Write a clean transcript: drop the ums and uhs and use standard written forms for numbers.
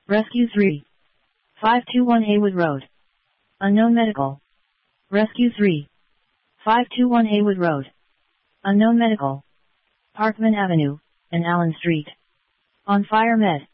Rescue 3. 521 Haywood Road. Unknown medical. Rescue 3. 521 Haywood Road. Unknown medical. Parkman Avenue, and Allen Street. On fire med.